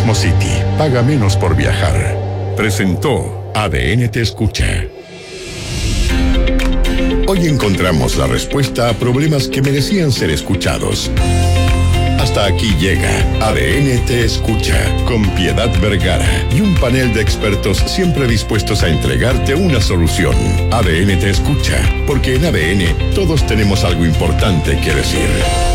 Turismo City. Paga menos por viajar. Presentó ADN Te Escucha. Hoy encontramos la respuesta a problemas que merecían ser escuchados. Hasta aquí llega ADN Te Escucha, con Piedad Vergara y un panel de expertos siempre dispuestos a entregarte una solución. ADN Te Escucha, porque en ADN todos tenemos algo importante que decir.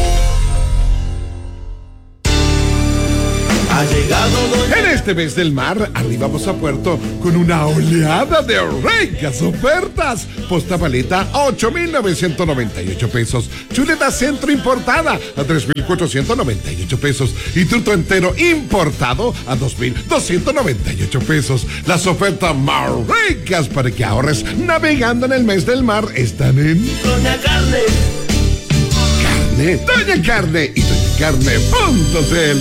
Ha llegado En este mes del mar, arribamos a puerto con una oleada de ricas ofertas. Posta paleta a 8,998 pesos. Chuleta centro importada a 3,498 pesos. Y truto entero importado a 2,298 pesos. Las ofertas más ricas para que ahorres navegando en el mes del mar están en Doña Carne. Doña Carne y doñacarne.cl.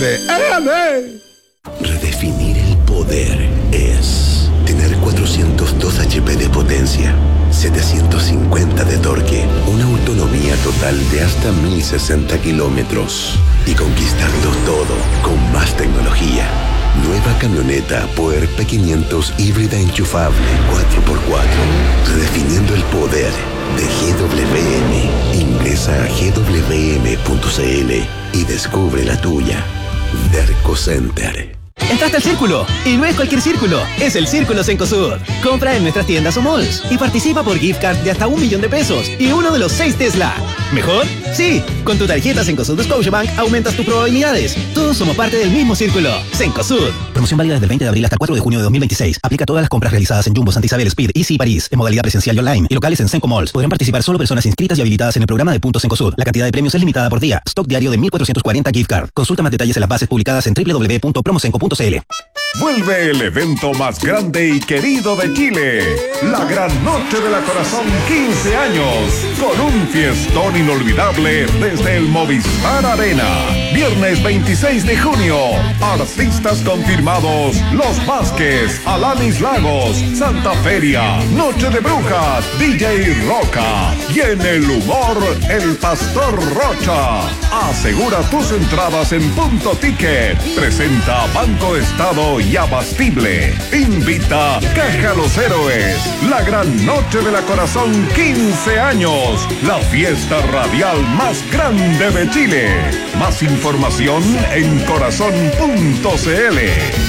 Redefinir el poder es tener 402 HP de potencia, 750 de torque, una autonomía total de hasta 1.060 kilómetros y conquistarlo todo con más tecnología. Nueva camioneta Power P500 híbrida enchufable 4x4. Redefiniendo el poder de GWM. Ingresa a gwm.cl y descubre la tuya. Derco Center. Entraste al Círculo, y no es cualquier círculo, es el Círculo Cencosud. Compra en nuestras tiendas o malls y participa por gift card de hasta $1.000.000 y uno de los 6 Tesla. ¿Mejor? Sí, con tu tarjeta Cencosud de Scotiabank aumentas tus probabilidades. Todos somos parte del mismo círculo. Cencosud. Promoción válida desde el 20 de abril hasta el 4 de junio de 2026. Aplica a todas las compras realizadas en Jumbo, Santa Isabel, Speed, Easy y París, en modalidad presencial y online, y locales en Cenco Malls. Podrán participar solo personas inscritas y habilitadas en el programa de Puntos Cencosud. La cantidad de premios es limitada por día. Stock diario de 1.440 gift card. Consulta más detalles en las bases publicadas en www.promocenco.cl. Vuelve el evento más grande y querido de Chile, la Gran Noche de la Corazón 15 años, con un fiestón inolvidable desde el Movistar Arena. Viernes 26 de junio, artistas confirmados: Los Vázquez, Alanis Lagos, Santa Feria, Noche de Brujas, DJ Roca y en el humor, el Pastor Rocha. Asegura tus entradas en Punto Ticket. Presenta Banco Estado y Abastible. Invita Caja Los Héroes. La Gran Noche de la Corazón 15 años. La fiesta radial más grande de Chile. Más información en corazón.cl.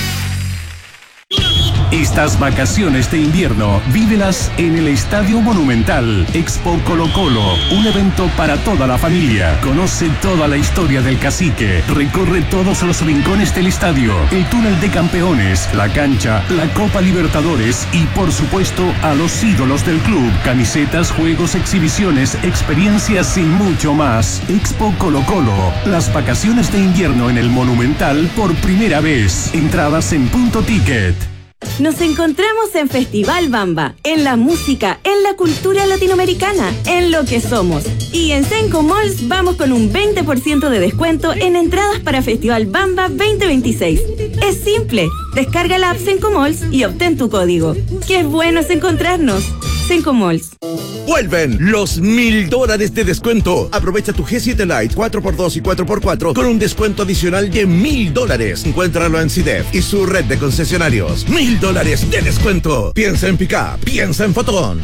Estas vacaciones de invierno, vívelas en el Estadio Monumental. Expo Colo Colo, un evento para toda la familia. Conoce toda la historia del Cacique. Recorre todos los rincones del estadio, el túnel de campeones, la cancha, la Copa Libertadores y, por supuesto, a los ídolos del club. Camisetas, juegos, exhibiciones, experiencias y mucho más. Expo Colo Colo, las vacaciones de invierno en el Monumental por primera vez. Entradas en Punto Ticket. Nos encontramos en Festival Bamba, en la música, en la cultura latinoamericana, en lo que somos. Y en Cenco Malls vamos con un 20% de descuento en entradas para Festival Bamba 2026. Es simple, descarga la app Cenco Malls y obtén tu código. ¡Qué bueno es encontrarnos! Cenco Malls. Vuelven los $1,000 de descuento. Aprovecha tu G7 Lite 4x2 y 4x4 con un descuento adicional de $1,000. Encuéntralo en CIDEF y su red de concesionarios. $1,000 de descuento. Piensa en Pickup, piensa en Fotón.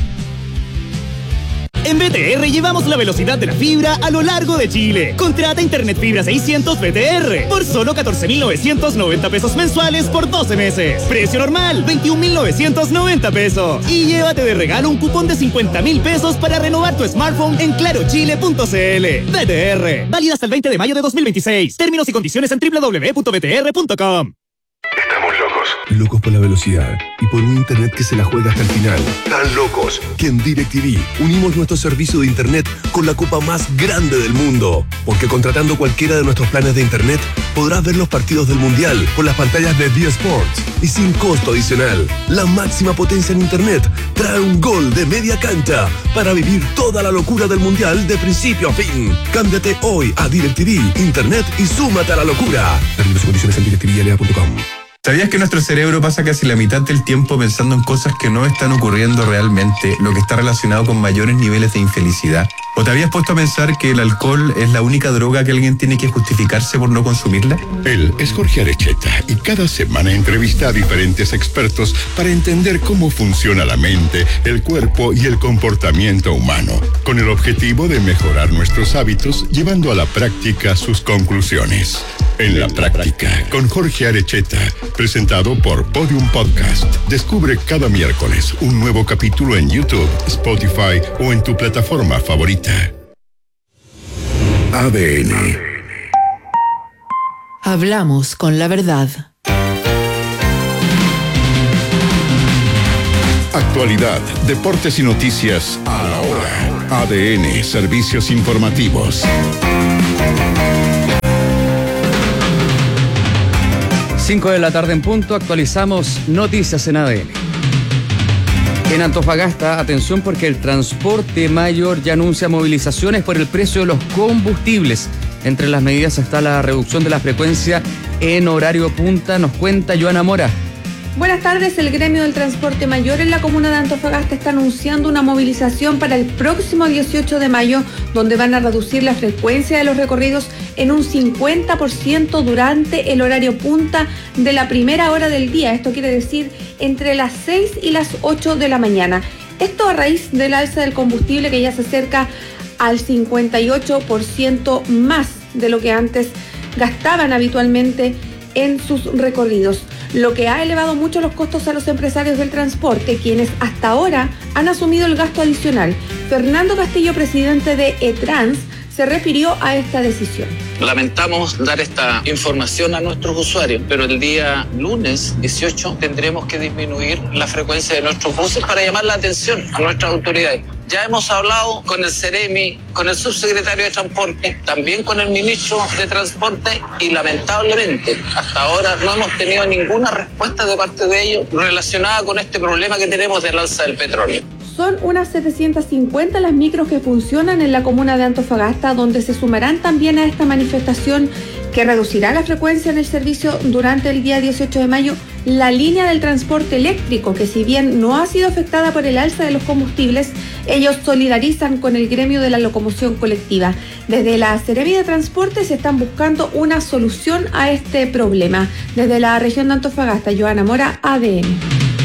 En BTR llevamos la velocidad de la fibra a lo largo de Chile. Contrata Internet Fibra 600 BTR por solo 14,990 pesos mensuales por 12 meses. Precio normal, 21,990 pesos. Y llévate de regalo un cupón de 50,000 pesos para renovar tu smartphone en clarochile.cl. BTR, válida hasta el 20 de mayo de 2026. Términos y condiciones en www.btr.com. Estamos locos. Locos por la velocidad y por un internet que se la juega hasta el final. Tan locos que en DirecTV unimos nuestro servicio de internet con la copa más grande del mundo. Porque contratando cualquiera de nuestros planes de internet podrás ver los partidos del Mundial con las pantallas de D Sports y sin costo adicional. La máxima potencia en internet trae un gol de media cancha para vivir toda la locura del Mundial de principio a fin. Cámbiate hoy a DirecTV Internet y súmate a la locura. Términos y condiciones en directvla.com. ¿Sabías que nuestro cerebro pasa casi la mitad del tiempo pensando en cosas que no están ocurriendo realmente, lo que está relacionado con mayores niveles de infelicidad? ¿O te habías puesto a pensar que el alcohol es la única droga que alguien tiene que justificarse por no consumirla? Él es Jorge Arecheta y cada semana entrevista a diferentes expertos para entender cómo funciona la mente, el cuerpo y el comportamiento humano, con el objetivo de mejorar nuestros hábitos, llevando a la práctica sus conclusiones. En la práctica, con Jorge Arecheta, presentado por Podium Podcast. Descubre cada miércoles un nuevo capítulo en YouTube, Spotify o en tu plataforma favorita. ADN. Hablamos con la verdad. Actualidad, deportes y noticias a la hora. ADN, servicios informativos. 5 de la tarde en punto, actualizamos noticias en ADN. En Antofagasta, atención porque el transporte mayor ya anuncia movilizaciones por el precio de los combustibles. Entre las medidas está la reducción de la frecuencia en horario punta, nos cuenta Joana Mora. Buenas tardes. El gremio del transporte mayor en la comuna de Antofagasta está anunciando una movilización para el próximo 18 de mayo, donde van a reducir la frecuencia de los recorridos en un 50% durante el horario punta de la primera hora del día. Esto quiere decir entre las 6 y las 8 de la mañana. Esto a raíz del alza del combustible que ya se acerca al 58% más de lo que antes gastaban habitualmente en sus recorridos, lo que ha elevado mucho los costos a los empresarios del transporte, quienes hasta ahora han asumido el gasto adicional. Fernando Castillo, presidente de ETRANS, se refirió a esta decisión. Lamentamos dar esta información a nuestros usuarios, pero el día lunes 18 tendremos que disminuir la frecuencia de nuestros buses para llamar la atención a nuestras autoridades. Ya hemos hablado con el CEREMI, con el subsecretario de Transporte, también con el ministro de Transporte y lamentablemente hasta ahora no hemos tenido ninguna respuesta de parte de ellos relacionada con este problema que tenemos del alza del petróleo. Son unas 750 las micros que funcionan en la comuna de Antofagasta, donde se sumarán también a esta manifestación que reducirá la frecuencia en el servicio durante el día 18 de mayo, la línea del transporte eléctrico, que si bien no ha sido afectada por el alza de los combustibles, ellos solidarizan con el gremio de la locomoción colectiva. Desde la Seremi de Transporte se están buscando una solución a este problema. Desde la región de Antofagasta, Joana Mora, ADN.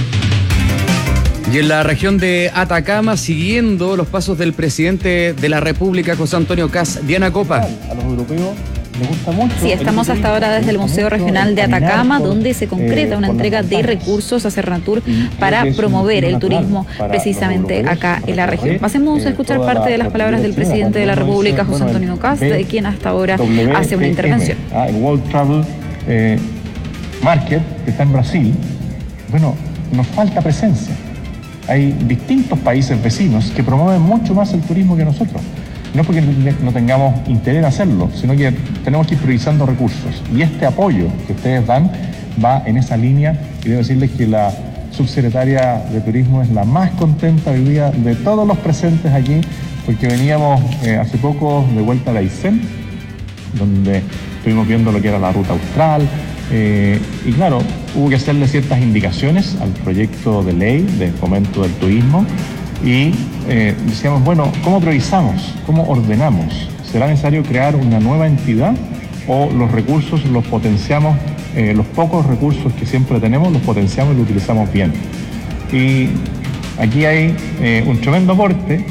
Y en la región de Atacama, siguiendo los pasos del presidente de la República, José Antonio Kast, Diana Copa. A los europeos les gusta mucho. Sí, estamos hasta ahora desde el Museo Regional de Atacama, donde se concreta una entrega de recursos a Cernatur para promover el turismo precisamente acá en la región. Pasemos a escuchar parte de las palabras del presidente de la República, José Antonio Kast, de quien hasta ahora hace una intervención. El World Travel Market, que está en Brasil, bueno, nos falta presencia. Hay distintos países vecinos que promueven mucho más el turismo que nosotros. No porque no tengamos interés en hacerlo, sino que tenemos que ir priorizando recursos. Y este apoyo que ustedes dan va en esa línea. Y debo decirles que la subsecretaria de Turismo es la más contenta hoy día de todos los presentes aquí, porque veníamos hace poco de vuelta a la Aysén, donde estuvimos viendo lo que era la ruta austral. Y claro, hubo que hacerle ciertas indicaciones al proyecto de ley de fomento del turismo y decíamos, bueno, ¿cómo priorizamos? ¿Cómo ordenamos? ¿Será necesario crear una nueva entidad o los recursos los potenciamos, los pocos recursos que siempre tenemos los potenciamos y los utilizamos bien? Y aquí hay un tremendo aporte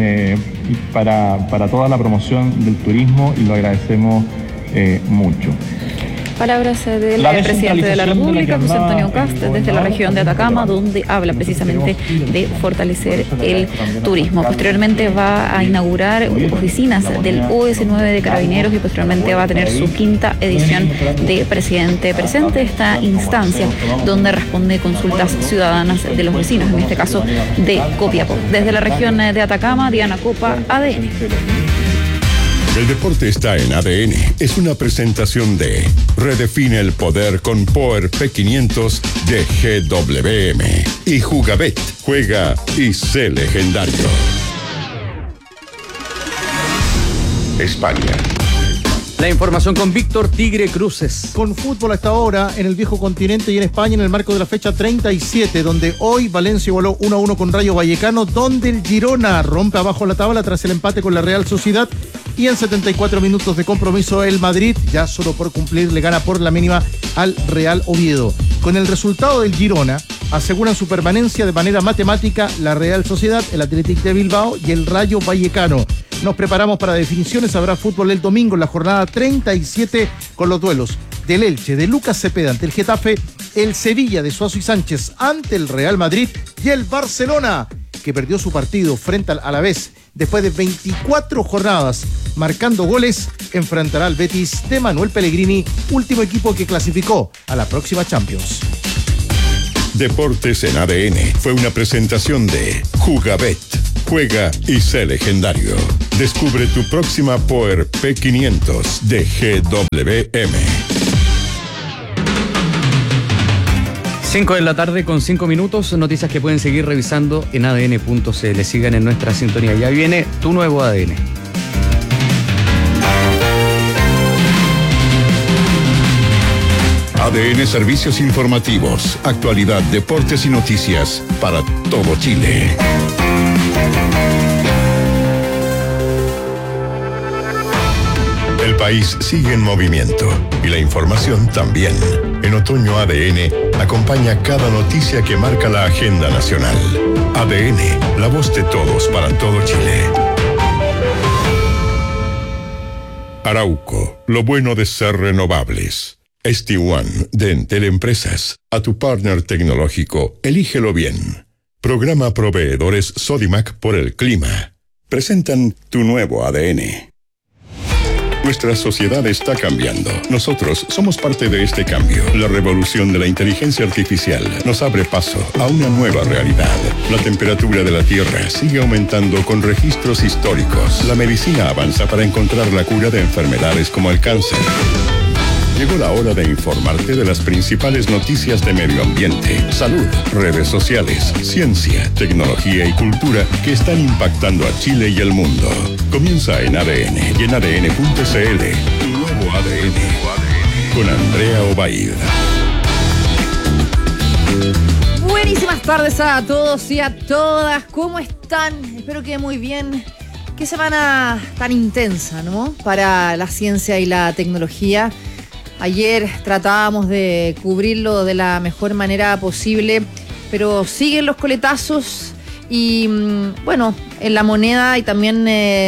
para toda la promoción del turismo y lo agradecemos mucho. Palabras del presidente de la República, José Antonio Kast, desde la región de Atacama, donde habla precisamente de fortalecer el turismo. Posteriormente va a inaugurar oficinas del OS9 de Carabineros y posteriormente va a tener su quinta edición de Presidente Presente, esta instancia donde responde consultas ciudadanas de los vecinos, en este caso de Copiapó. Desde la región de Atacama, Diana Copa, ADN. El deporte está en ADN. Es una presentación de Redefine el poder con Power P500 de GWM. Y Jugabet. Juega y sé legendario. España. La información con Víctor Tigre Cruces. Con fútbol a esta hora en el viejo continente y en España en el marco de la fecha 37, donde hoy Valencia igualó 1-1 con Rayo Vallecano, donde el Girona rompe abajo la tabla tras el empate con la Real Sociedad, y en 74 minutos de compromiso el Madrid, ya solo por cumplir, le gana por la mínima al Real Oviedo. Con el resultado del Girona, aseguran su permanencia de manera matemática la Real Sociedad, el Athletic de Bilbao y el Rayo Vallecano. Nos preparamos para definiciones. Habrá fútbol el domingo en la jornada 37 con los duelos del Elche, de Lucas Cepeda ante el Getafe, el Sevilla de Suazo y Sánchez ante el Real Madrid y el Barcelona, que perdió su partido frente al Alavés después de 24 jornadas marcando goles, enfrentará al Betis de Manuel Pellegrini, último equipo que clasificó a la próxima Champions. Deportes en ADN fue una presentación de Jugabet. Juega y sé legendario. Descubre tu próxima Power P500 de GWM. 5 de la tarde con 5 minutos. Noticias que pueden seguir revisando en adn.cl. Sigan en nuestra sintonía. Ya viene tu nuevo ADN. ADN Servicios Informativos, actualidad, deportes y noticias para todo Chile. El país sigue en movimiento y la información también. En Otoño ADN acompaña cada noticia que marca la agenda nacional. ADN, la voz de todos para todo Chile. Arauco, lo bueno de ser renovables. ST1 de Entel Empresas. A tu partner tecnológico, elígelo bien. Programa Proveedores Sodimac por el Clima. Presentan tu nuevo ADN. Nuestra sociedad está cambiando. Nosotros somos parte de este cambio. La revolución de la inteligencia artificial nos abre paso a una nueva realidad. La temperatura de la Tierra sigue aumentando con registros históricos. La medicina avanza para encontrar la cura de enfermedades como el cáncer. Llegó la hora de informarte de las principales noticias de medio ambiente, salud, redes sociales, ciencia, tecnología y cultura que están impactando a Chile y el mundo. Comienza en ADN y en ADN.cl. Tu nuevo ADN. Con Andrea Obaid. Buenísimas tardes a todos y a todas. ¿Cómo están? Espero que muy bien. Qué semana tan intensa, ¿no? Para la ciencia y la tecnología. Ayer tratábamos de cubrirlo de la mejor manera posible, pero siguen los coletazos y, bueno, en la moneda y también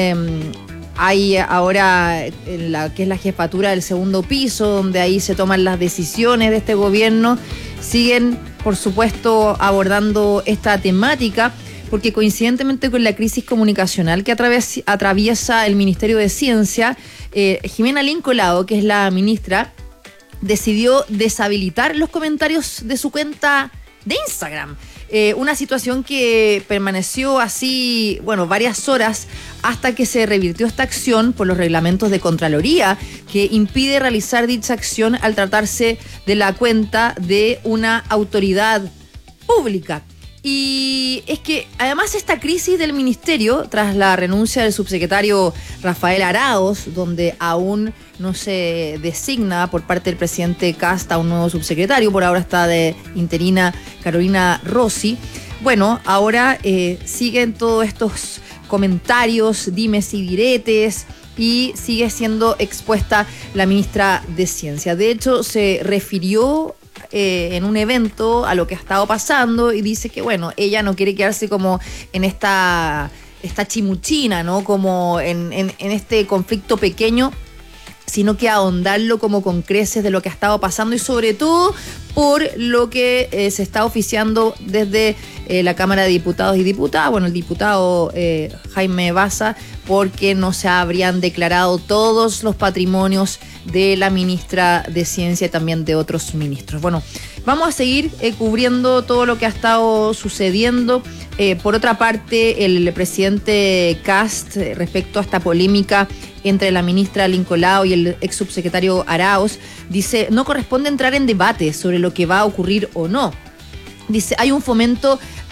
hay ahora en la que es la jefatura del segundo piso, donde ahí se toman las decisiones de este gobierno. Siguen, por supuesto, abordando esta temática, porque coincidentemente con la crisis comunicacional que atraviesa el Ministerio de Ciencia, Jimena Lincolao, que es la ministra, decidió deshabilitar los comentarios de su cuenta de Instagram. Una situación que permaneció así, bueno, varias horas hasta que se revirtió esta acción por los reglamentos de Contraloría, que impide realizar dicha acción al tratarse de la cuenta de una autoridad pública. Y es que además esta crisis del ministerio, tras la renuncia del subsecretario Rafael Arauz, donde aún no se designa por parte del presidente Kast a un nuevo subsecretario, por ahora está de interina Carolina Rossi. Bueno, ahora siguen todos estos comentarios, dimes y diretes, y sigue siendo expuesta la ministra de Ciencia. De hecho, se refirió en un evento a lo que ha estado pasando y dice que, bueno, ella no quiere quedarse como en esta chimuchina, ¿no? Como en este conflicto pequeño, sino que ahondarlo como con creces de lo que ha estado pasando y sobre todo por lo que se está oficiando desde la Cámara de Diputados y Diputadas, bueno, el diputado Jaime Baza, porque no se habrían declarado todos los patrimonios de la ministra de Ciencia y también de otros ministros. Bueno, vamos a seguir cubriendo todo lo que ha estado sucediendo. Por otra parte, el presidente Kast, respecto a esta polémica entre la ministra Lincolao y el ex subsecretario Arauz, dice: no corresponde entrar en debate sobre lo que va a ocurrir o no. Dice: hay un fomento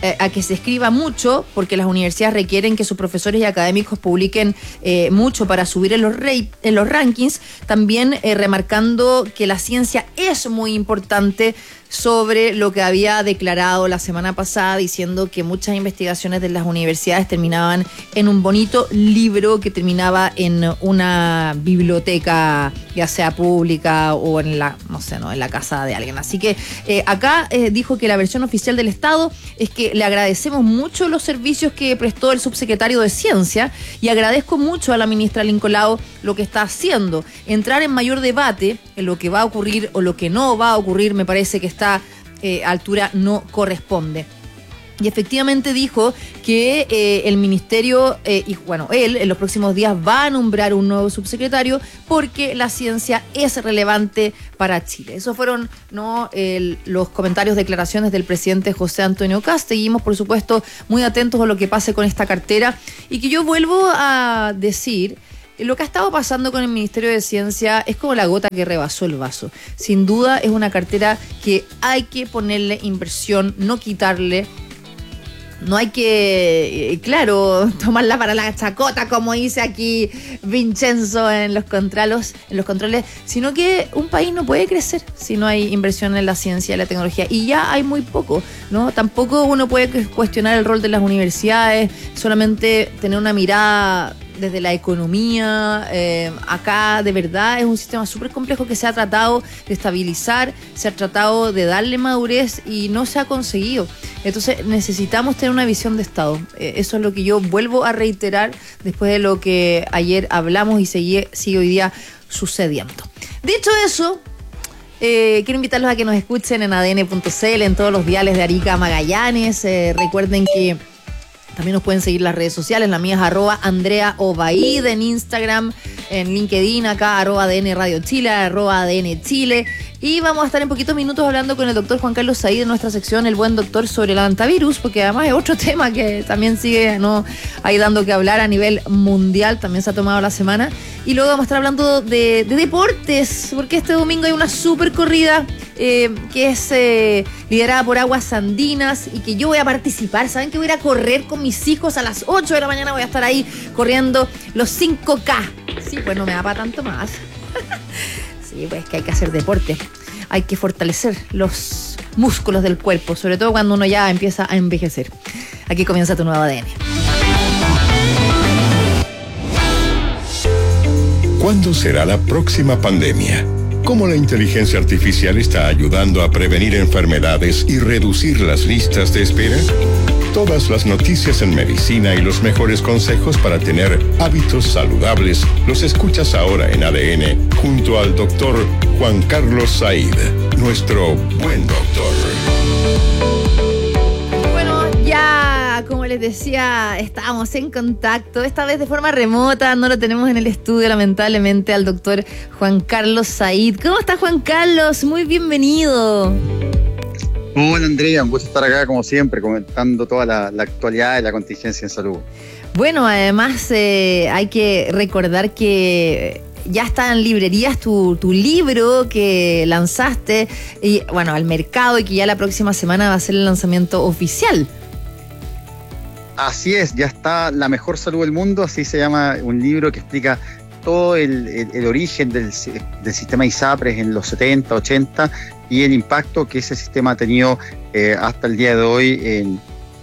a que se escriba mucho, porque las universidades requieren que sus profesores y académicos publiquen mucho para subir en los rankings, también remarcando que la ciencia es muy importante, sobre lo que había declarado la semana pasada, diciendo que muchas investigaciones de las universidades terminaban en un bonito libro que terminaba en una biblioteca, ya sea pública o en la, no sé, en la casa de alguien. Así que acá dijo que la versión oficial del Estado es que le agradecemos mucho los servicios que prestó el subsecretario de Ciencia y agradezco mucho a la ministra Lincolao lo que está haciendo. Entrar en mayor debate en lo que va a ocurrir o lo que no va a ocurrir me parece que esta altura no corresponde. Y efectivamente dijo que el ministerio, y bueno, él en los próximos días va a nombrar un nuevo subsecretario porque la ciencia es relevante para Chile. Esos fueron los comentarios, declaraciones del presidente José Antonio Kast. Seguimos, por supuesto, muy atentos a lo que pase con esta cartera y que yo vuelvo a decir... Lo que ha estado pasando con el Ministerio de Ciencia es como la gota que rebasó el vaso. Sin duda es una cartera que hay que ponerle inversión, no quitarle. No hay que, claro, tomarla para la chacota, como dice aquí Vincenzo en los controles, sino que un país no puede crecer si no hay inversión en la ciencia y la tecnología. Y ya hay muy poco, ¿no? Tampoco uno puede cuestionar el rol de las universidades, solamente tener una mirada desde la economía. Acá de verdad es un sistema súper complejo que se ha tratado de estabilizar, se ha tratado de darle madurez y no se ha conseguido. Entonces necesitamos tener una visión de Estado. Eso es lo que yo vuelvo a reiterar después de lo que ayer hablamos y sigue hoy día sucediendo. Dicho eso, quiero invitarlos a que nos escuchen en adn.cl, en todos los diales de Arica a Magallanes. Recuerden que también nos pueden seguir en las redes sociales. La mía es @AndreaObaid en Instagram, en LinkedIn, acá @ADN Radio Chile, @ADN Chile. Y vamos a estar en poquitos minutos hablando con el doctor Juan Carlos Said en nuestra sección El Buen Doctor sobre el hantavirus, porque además es otro tema que también sigue ahí dando que hablar a nivel mundial, también se ha tomado la semana. Y luego vamos a estar hablando de deportes, porque este domingo hay una super corrida que es liderada por Aguas Andinas y que yo voy a participar. ¿Saben que voy a ir a correr con mis hijos a las 8 de la mañana? Voy a estar ahí corriendo los 5K. Sí, pues no me da para tanto más. Sí, pues que hay que hacer deporte. Hay que fortalecer los músculos del cuerpo, sobre todo cuando uno ya empieza a envejecer. Aquí comienza tu nuevo ADN. ¿Cuándo será la próxima pandemia? ¿Cómo la inteligencia artificial está ayudando a prevenir enfermedades y reducir las listas de espera? Todas las noticias en medicina y los mejores consejos para tener hábitos saludables los escuchas ahora en ADN junto al doctor Juan Carlos Said, nuestro buen doctor. Bueno, ya como les decía, estábamos en contacto, esta vez de forma remota, no lo tenemos en el estudio lamentablemente al doctor Juan Carlos Said. ¿Cómo está Juan Carlos? Muy bienvenido. Hola Andrea, un gusto estar acá como siempre, comentando toda la actualidad de la contingencia en salud. Bueno, además hay que recordar que ya está en librerías tu libro que lanzaste al mercado y que ya la próxima semana va a ser el lanzamiento oficial. Así es, ya está La Mejor Salud del Mundo, así se llama un libro que explica todo el origen del sistema ISAPRES en los 70, 80 y el impacto que ese sistema ha tenido hasta el día de hoy en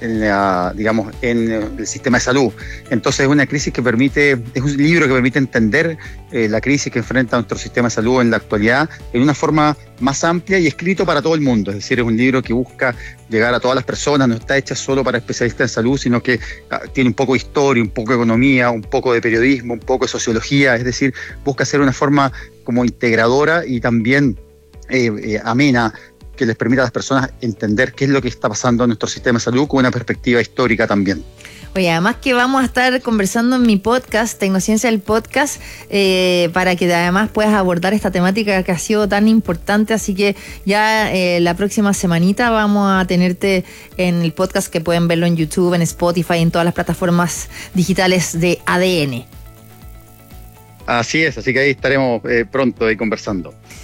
el sistema de salud. Entonces es una crisis que es un libro que permite entender la crisis que enfrenta nuestro sistema de salud en la actualidad en una forma más amplia y escrito para todo el mundo. Es decir, es un libro que busca llegar a todas las personas, no está hecha solo para especialistas en salud, sino que tiene un poco de historia, un poco de economía, un poco de periodismo, un poco de sociología. Es decir, busca ser una forma como integradora y también amena, que les permita a las personas entender qué es lo que está pasando en nuestro sistema de salud con una perspectiva histórica también. Oye, además que vamos a estar conversando en mi podcast, Tecnociencia del Podcast, para que además puedas abordar esta temática que ha sido tan importante, así que ya la próxima semanita vamos a tenerte en el podcast, que pueden verlo en YouTube, en Spotify, en todas las plataformas digitales de ADN. Así es, así que ahí estaremos pronto ahí conversando.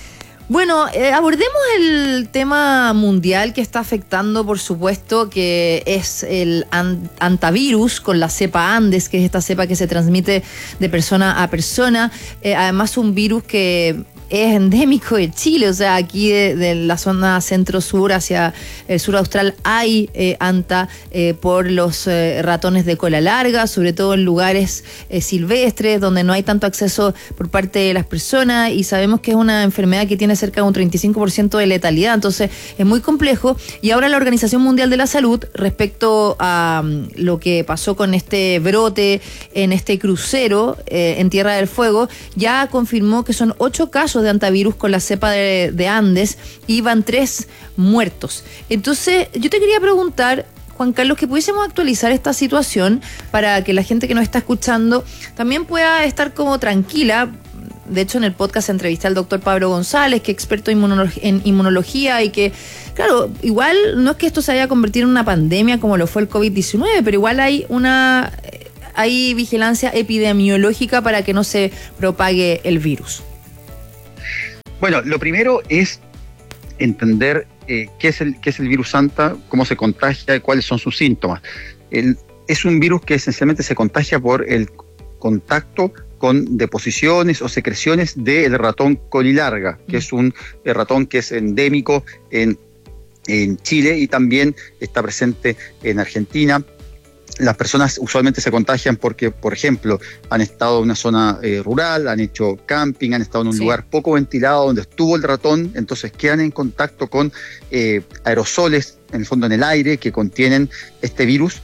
Bueno, abordemos el tema mundial que está afectando, por supuesto, que es el antivirus con la cepa Andes, que es esta cepa que se transmite de persona a persona. Además, un virus que es endémico de Chile, o sea, aquí de la zona centro-sur hacia el sur austral hay anta por los ratones de cola larga, sobre todo en lugares silvestres donde no hay tanto acceso por parte de las personas, y sabemos que es una enfermedad que tiene cerca de un 35% de letalidad, entonces es muy complejo. Y ahora la Organización Mundial de la Salud, respecto a lo que pasó con este brote en este crucero en Tierra del Fuego, ya confirmó que son 8 casos de antivirus con la cepa de Andes y van 3 muertos. Entonces, yo te quería preguntar, Juan Carlos, que pudiésemos actualizar esta situación para que la gente que nos está escuchando también pueda estar como tranquila. De hecho, en el podcast entrevisté al doctor Pablo González, que es experto en inmunología y que, claro, igual no es que esto se haya convertido en una pandemia como lo fue el COVID-19, pero igual hay vigilancia epidemiológica para que no se propague el virus. Bueno, lo primero es entender qué es el virus anta, cómo se contagia y cuáles son sus síntomas. Es un virus que esencialmente se contagia por el contacto con deposiciones o secreciones del ratón colilarga, que es un ratón que es endémico en Chile y también está presente en Argentina. Las personas usualmente se contagian porque, por ejemplo, han estado en una zona rural, han hecho camping, han estado en un lugar poco ventilado donde estuvo el ratón, entonces quedan en contacto con aerosoles, en el fondo en el aire, que contienen este virus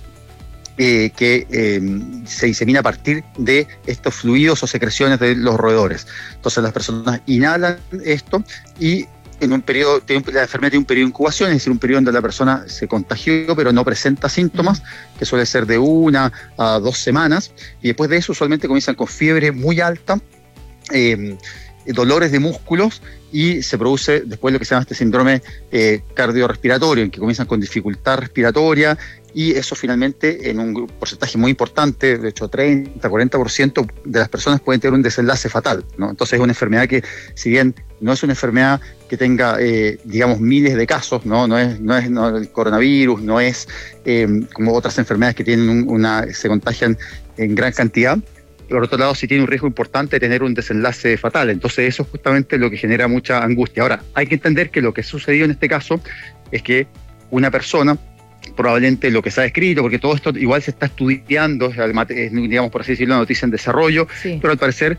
que se disemina a partir de estos fluidos o secreciones de los roedores. Entonces las personas inhalan esto y en un periodo, la enfermedad tiene un periodo de incubación, es decir, un periodo donde la persona se contagió pero no presenta síntomas, que suele ser de 1 a 2 semanas, y después de eso usualmente comienzan con fiebre muy alta, dolores de músculos, y se produce después lo que se llama este síndrome cardiorrespiratorio, en que comienzan con dificultad respiratoria, y eso finalmente en un porcentaje muy importante, de hecho 30-40% de las personas pueden tener un desenlace fatal, ¿no? Entonces es una enfermedad que, si bien no es una enfermedad que tenga, digamos, miles de casos, no es el coronavirus, no es como otras enfermedades que tienen se contagian en gran cantidad. Por otro lado, sí tiene un riesgo importante de tener un desenlace fatal. Entonces eso es justamente lo que genera mucha angustia. Ahora, hay que entender que lo que sucedió en este caso es que una persona, probablemente lo que se ha escrito, porque todo esto igual se está estudiando, digamos, por así decirlo, una noticia en desarrollo, sí, pero al parecer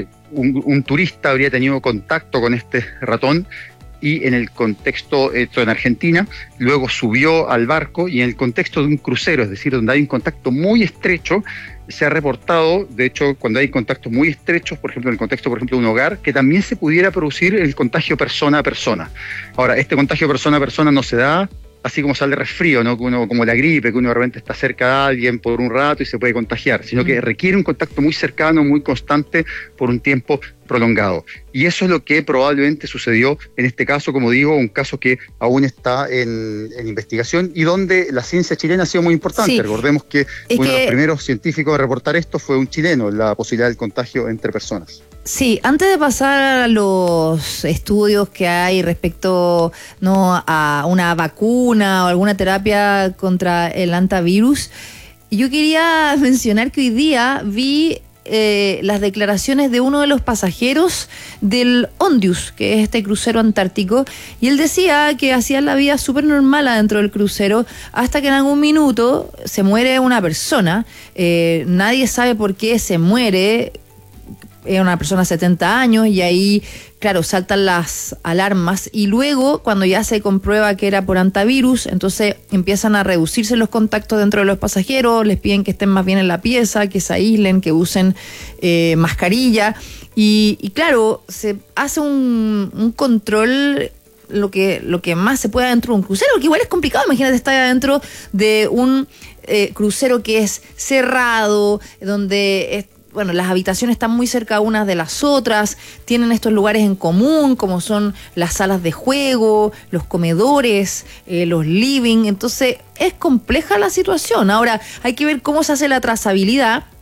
un turista habría tenido contacto con este ratón y en el contexto, esto en Argentina, luego subió al barco y en el contexto de un crucero, es decir, donde hay un contacto muy estrecho, se ha reportado, de hecho, cuando hay contactos muy estrechos, por ejemplo, en el contexto, por ejemplo, de un hogar, que también se pudiera producir el contagio persona a persona. Ahora, este contagio persona a persona no se da así como sale resfrío, ¿no? Como la gripe, que uno de repente está cerca de alguien por un rato y se puede contagiar, sino que requiere un contacto muy cercano, muy constante, por un tiempo prolongado. Y eso es lo que probablemente sucedió en este caso, como digo, un caso que aún está en investigación y donde la ciencia chilena ha sido muy importante. Sí. Recordemos que uno de los primeros científicos a reportar esto fue un chileno, la posibilidad del contagio entre personas. Sí, antes de pasar a los estudios que hay respecto, ¿no?, a una vacuna o alguna terapia contra el antivirus, yo quería mencionar que hoy día vi las declaraciones de uno de los pasajeros del Ondius, que es este crucero antártico, y él decía que hacían la vida súper normal adentro del crucero hasta que en algún minuto se muere una persona, nadie sabe por qué se muere. Es una persona de 70 años y ahí, claro, saltan las alarmas y luego cuando ya se comprueba que era por antivirus, entonces empiezan a reducirse los contactos dentro de los pasajeros, les piden que estén más bien en la pieza, que se aíslen, que usen mascarilla y claro, se hace un control lo que más se pueda dentro de un crucero, que igual es complicado. Imagínate estar adentro de un crucero que es cerrado, donde bueno, las habitaciones están muy cerca unas de las otras, tienen estos lugares en común, como son las salas de juego, los comedores, los living, entonces es compleja la situación. Ahora, hay que ver cómo se hace la trazabilidad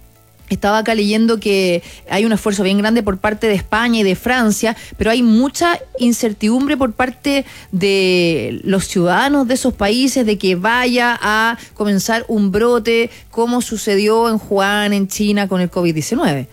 Estaba acá leyendo que hay un esfuerzo bien grande por parte de España y de Francia, pero hay mucha incertidumbre por parte de los ciudadanos de esos países de que vaya a comenzar un brote como sucedió en Wuhan, en China, con el COVID-19.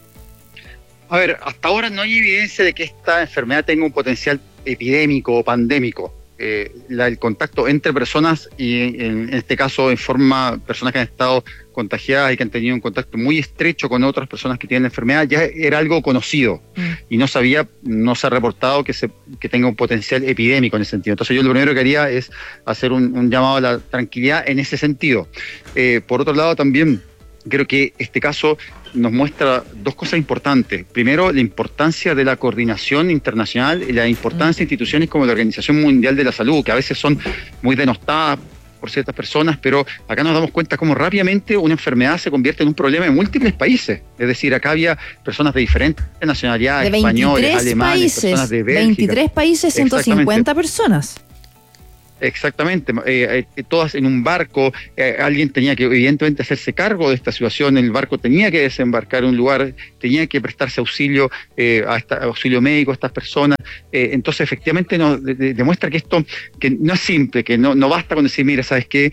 A ver, hasta ahora no hay evidencia de que esta enfermedad tenga un potencial epidémico o pandémico. El contacto entre personas y en este caso personas que han estado contagiadas y que han tenido un contacto muy estrecho con otras personas que tienen la enfermedad ya era algo conocido y no se ha reportado que tenga un potencial epidémico en ese sentido. Entonces yo lo primero que haría es hacer un llamado a la tranquilidad en ese sentido. Por otro lado también creo que este caso nos muestra dos cosas importantes. Primero, la importancia de la coordinación internacional y la importancia de instituciones como la Organización Mundial de la Salud, que a veces son muy denostadas por ciertas personas, pero acá nos damos cuenta cómo rápidamente una enfermedad se convierte en un problema en múltiples países. Es decir, acá había personas de diferentes nacionalidades, españoles, alemanes, personas de Bélgica. 23 países, 150 personas. Exactamente, todas en un barco, alguien tenía que evidentemente hacerse cargo de esta situación, el barco tenía que desembarcar en un lugar, tenía que prestarse auxilio médico a estas personas, entonces efectivamente nos demuestra que esto que no es simple, que no basta con decir, mira, ¿sabes qué?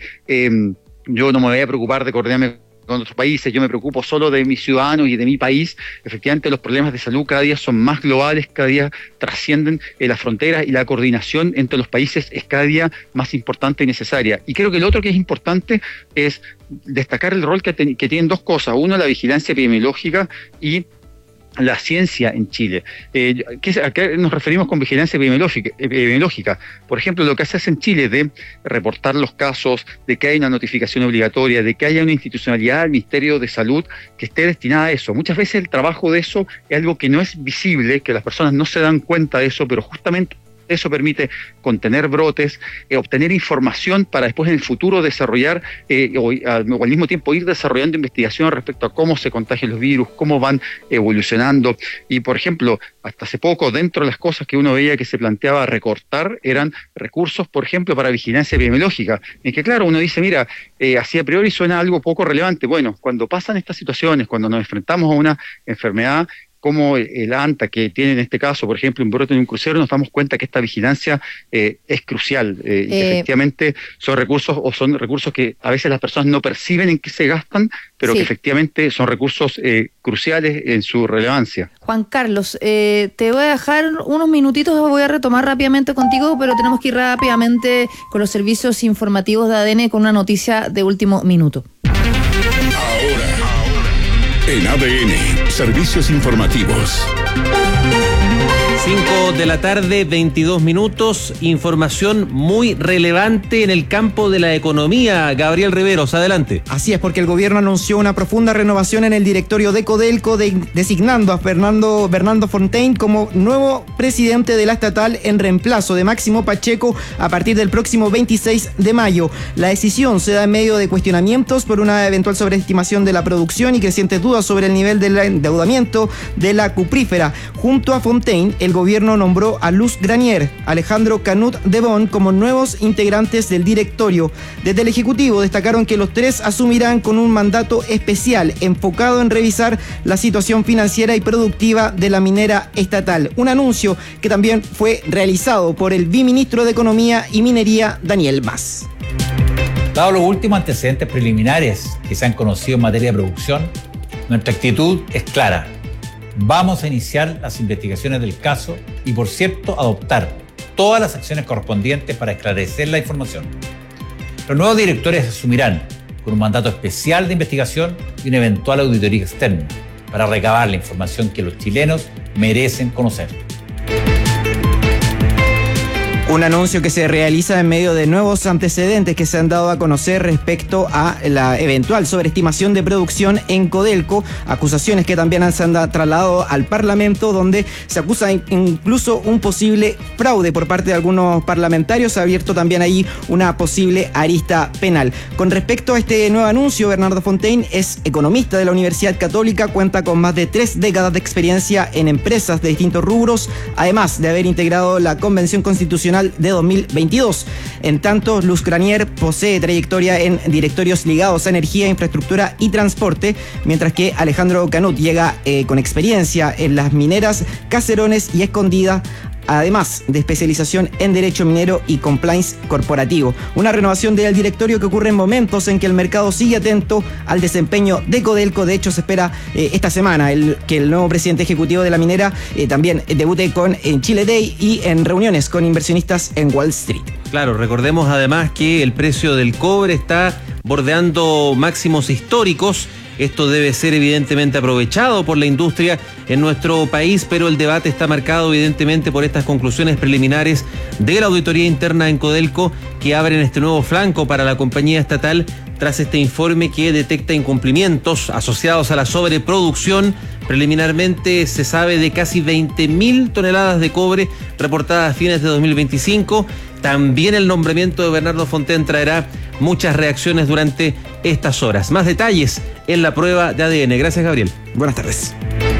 Yo no me voy a preocupar de coordinarme con otros países, yo me preocupo solo de mis ciudadanos y de mi país. Efectivamente los problemas de salud cada día son más globales, cada día trascienden las fronteras y la coordinación entre los países es cada día más importante y necesaria. Y creo que lo otro que es importante es destacar el rol que tienen dos cosas, uno la vigilancia epidemiológica y la ciencia en Chile. ¿A qué nos referimos con vigilancia epidemiológica? Por ejemplo, lo que se hace en Chile de reportar los casos, de que hay una notificación obligatoria, de que haya una institucionalidad del Ministerio de Salud que esté destinada a eso. Muchas veces el trabajo de eso es algo que no es visible, que las personas no se dan cuenta de eso, pero justamente eso permite contener brotes, obtener información para después en el futuro desarrollar o al mismo tiempo ir desarrollando investigación respecto a cómo se contagian los virus, cómo van evolucionando. Y por ejemplo, hasta hace poco, dentro de las cosas que uno veía que se planteaba recortar, eran recursos, por ejemplo, para vigilancia epidemiológica. En que claro, uno dice, mira, así a priori suena algo poco relevante. Bueno, cuando pasan estas situaciones, cuando nos enfrentamos a una enfermedad como el ANTA, que tiene en este caso, por ejemplo, un brote en un crucero, nos damos cuenta que esta vigilancia es crucial. Y que efectivamente son recursos que a veces las personas no perciben en qué se gastan, pero que efectivamente son recursos cruciales en su relevancia. Juan Carlos, te voy a dejar unos minutitos, voy a retomar rápidamente contigo, pero tenemos que ir rápidamente con los servicios informativos de ADN con una noticia de último minuto. En ADN, servicios informativos. 5 de la tarde, 22 minutos. Información muy relevante en el campo de la economía. Gabriel Riveros, adelante. Así es, porque el gobierno anunció una profunda renovación en el directorio de Codelco, designando a Bernardo Fontaine como nuevo presidente de la estatal en reemplazo de Máximo Pacheco a partir del próximo 26 de mayo. La decisión se da en medio de cuestionamientos por una eventual sobreestimación de la producción y crecientes dudas sobre el nivel del endeudamiento de la cuprífera. Junto a Fontaine, el gobierno nombró a Luz Granier, Alejandro Canut de Bon como nuevos integrantes del directorio. Desde el Ejecutivo destacaron que los tres asumirán con un mandato especial enfocado en revisar la situación financiera y productiva de la minera estatal. Un anuncio que también fue realizado por el viceministro de Economía y Minería, Daniel Mas. Dado los últimos antecedentes preliminares que se han conocido en materia de producción, nuestra actitud es clara. Vamos a iniciar las investigaciones del caso y, por cierto, adoptar todas las acciones correspondientes para esclarecer la información. Los nuevos directores asumirán con un mandato especial de investigación y una eventual auditoría externa para recabar la información que los chilenos merecen conocer. Un anuncio que se realiza en medio de nuevos antecedentes que se han dado a conocer respecto a la eventual sobreestimación de producción en Codelco, acusaciones que también se han trasladado al Parlamento, donde se acusa incluso un posible fraude por parte de algunos parlamentarios. Se ha abierto también ahí una posible arista penal. Con respecto a este nuevo anuncio, Bernardo Fontaine es economista de la Universidad Católica, cuenta con más de 3 décadas de experiencia en empresas de distintos rubros, además de haber integrado la Convención Constitucional Nacional de 2022. En tanto, Luz Granier posee trayectoria en directorios ligados a energía, infraestructura y transporte, mientras que Alejandro Canut llega con experiencia en las mineras Caserones y Escondida, además de especialización en derecho minero y compliance corporativo. Una renovación del directorio que ocurre en momentos en que el mercado sigue atento al desempeño de Codelco. De hecho, se espera esta semana que el nuevo presidente ejecutivo de la minera también debute en Chile Day y en reuniones con inversionistas en Wall Street. Claro, recordemos además que el precio del cobre está bordeando máximos históricos. Esto debe ser evidentemente aprovechado por la industria en nuestro país, pero el debate está marcado evidentemente por estas conclusiones preliminares de la auditoría interna en Codelco, que abren este nuevo flanco para la compañía estatal tras este informe que detecta incumplimientos asociados a la sobreproducción. Preliminarmente se sabe de casi 20.000 toneladas de cobre reportadas a fines de 2025. También el nombramiento de Bernardo Fontaine traerá muchas reacciones durante estas horas. Más detalles en la prueba de ADN. Gracias, Gabriel. Buenas tardes.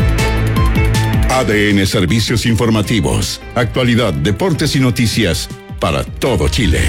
ADN Servicios Informativos. Actualidad, deportes y noticias para todo Chile.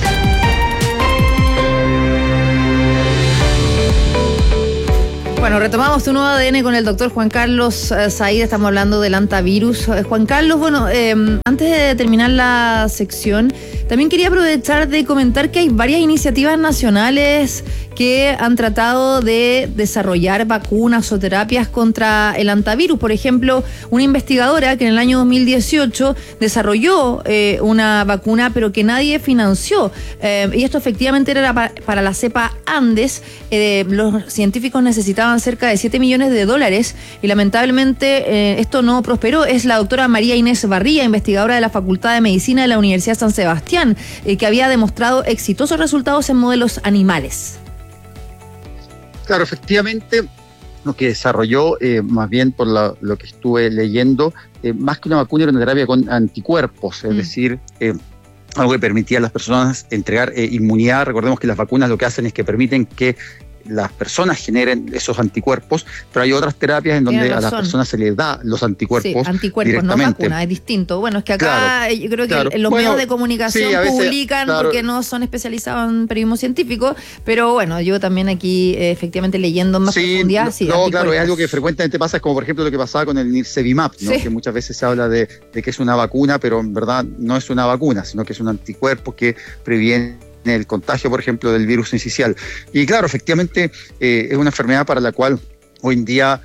Bueno, retomamos tu nuevo ADN con el doctor Juan Carlos Said. Estamos hablando del antivirus. Juan Carlos, bueno, antes de terminar la sección, también quería aprovechar de comentar que hay varias iniciativas nacionales que han tratado de desarrollar vacunas o terapias contra el antivirus. Por ejemplo, una investigadora que en el año 2018 desarrolló una vacuna, pero que nadie financió. Y esto efectivamente era para la cepa Andes. Los científicos necesitaban cerca de $7 millones y lamentablemente esto no prosperó. Es la doctora María Inés Barría, investigadora de la Facultad de Medicina de la Universidad de San Sebastián, que había demostrado exitosos resultados en modelos animales. Claro, efectivamente, lo que desarrolló, más bien por lo que estuve leyendo, más que una vacuna era una terapia con anticuerpos, es decir, algo que permitía a las personas entregar inmunidad. Recordemos que las vacunas lo que hacen es que permiten que las personas generen esos anticuerpos, pero hay otras terapias en donde a las personas se les da los anticuerpos. Sí, anticuerpos, no vacuna, es distinto. Bueno, es que acá yo creo que los medios de comunicación publican porque no son especializados en periodismo científico, pero bueno, yo también aquí efectivamente leyendo más profundidad. Claro, es algo que frecuentemente pasa, es como por ejemplo lo que pasaba con el Nirsevimab, ¿no? Que muchas veces se habla de que es una vacuna, pero en verdad no es una vacuna, sino que es un anticuerpo que previene el contagio, por ejemplo, del virus sincicial. Y claro, efectivamente es una enfermedad para la cual hoy en día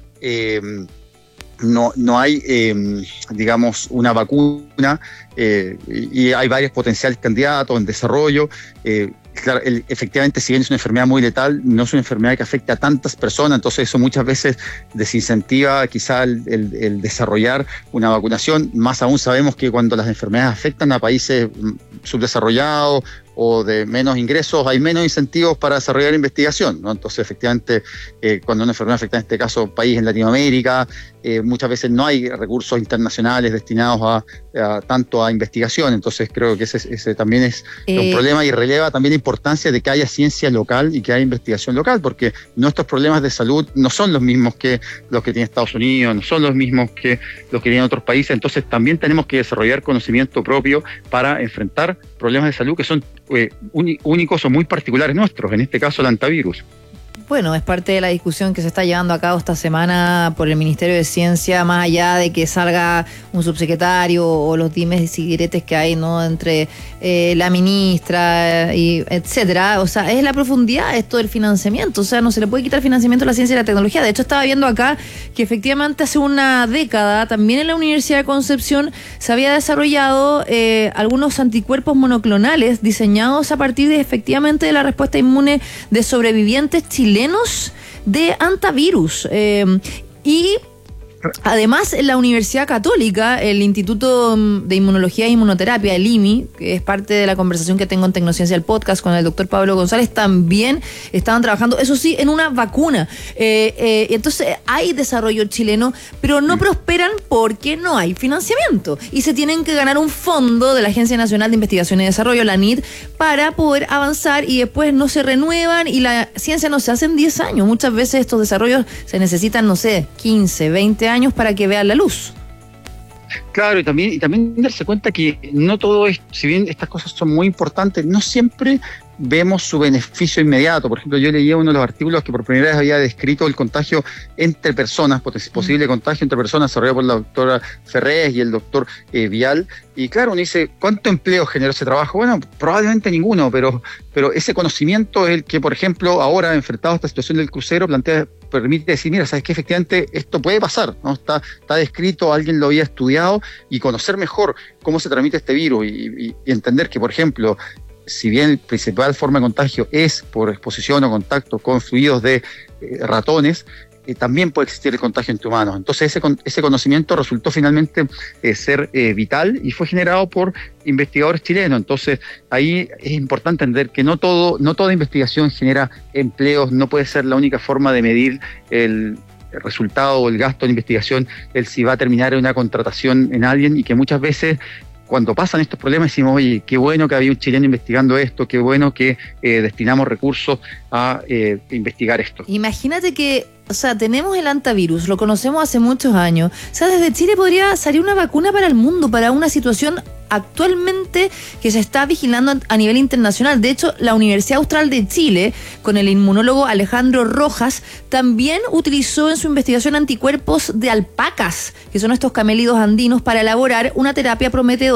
no hay, digamos, una vacuna, y hay varios potenciales candidatos en desarrollo. Claro, efectivamente, si bien es una enfermedad muy letal, no es una enfermedad que afecta a tantas personas, entonces eso muchas veces desincentiva quizá el desarrollar una vacunación. Más aún sabemos que cuando las enfermedades afectan a países subdesarrollados o de menos ingresos, hay menos incentivos para desarrollar investigación, ¿no? Entonces, efectivamente, cuando una enfermedad afecta, en este caso, un país en Latinoamérica, muchas veces no hay recursos internacionales destinados tanto a investigación. Entonces, creo que ese también es un problema, y releva también la importancia de que haya ciencia local y que haya investigación local, porque nuestros problemas de salud no son los mismos que los que tiene Estados Unidos, no son los mismos que los que tienen otros países. Entonces, también tenemos que desarrollar conocimiento propio para enfrentar problemas de salud que son únicos o muy particulares nuestros, en este caso el antivirus. Bueno, es parte de la discusión que se está llevando a cabo esta semana por el Ministerio de Ciencia, más allá de que salga un subsecretario o los dimes y diretes que hay, ¿no?, entre la ministra y etcétera. O sea, es la profundidad esto del financiamiento. O sea, no se le puede quitar financiamiento a la ciencia y la tecnología. De hecho, estaba viendo acá que efectivamente hace una década también en la Universidad de Concepción se había desarrollado algunos anticuerpos monoclonales diseñados a partir de efectivamente de la respuesta inmune de sobrevivientes chilenos de antivirus. Y además, en la Universidad Católica, el Instituto de Inmunología e Inmunoterapia, el IMI, que es parte de la conversación que tengo en Tecnociencia, el podcast con el doctor Pablo González, también estaban trabajando, eso sí, en una vacuna. Entonces, hay desarrollo chileno, pero no prosperan porque no hay financiamiento. Y se tienen que ganar un fondo de la Agencia Nacional de Investigación y Desarrollo, la ANID, para poder avanzar, y después no se renuevan y la ciencia no se hace en 10 años. Muchas veces estos desarrollos se necesitan, no sé, 15, 20 años para que vean la luz. Claro, y también darse cuenta que no todo es, si bien estas cosas son muy importantes, no siempre vemos su beneficio inmediato. Por ejemplo, yo leía uno de los artículos que por primera vez había descrito el contagio entre personas, posible contagio entre personas, desarrollado por la doctora Ferrés y el doctor Vial. Y claro, uno dice, ¿cuánto empleo generó ese trabajo? Bueno, probablemente ninguno, pero ese conocimiento es el que, por ejemplo, ahora enfrentado a esta situación del crucero, permite decir, mira, sabes que efectivamente esto puede pasar, ¿no? Está descrito, alguien lo había estudiado, y conocer mejor cómo se transmite este virus y entender que, por ejemplo, si bien la principal forma de contagio es por exposición o contacto con fluidos de ratones, también puede existir el contagio entre humanos. Entonces ese conocimiento resultó finalmente ser vital y fue generado por investigadores chilenos. Entonces ahí es importante entender que no toda investigación genera empleos, no puede ser la única forma de medir el resultado o el gasto en investigación, el si va a terminar en una contratación en alguien, y que muchas veces cuando pasan estos problemas decimos, oye, qué bueno que había un chileno investigando esto, qué bueno que destinamos recursos a investigar esto. Imagínate que, o sea, tenemos el antivirus, lo conocemos hace muchos años. O sea, desde Chile podría salir una vacuna para el mundo, para una situación actualmente que se está vigilando a nivel internacional. De hecho, la Universidad Austral de Chile, con el inmunólogo Alejandro Rojas, también utilizó en su investigación anticuerpos de alpacas, que son estos camélidos andinos, para elaborar una terapia prometedora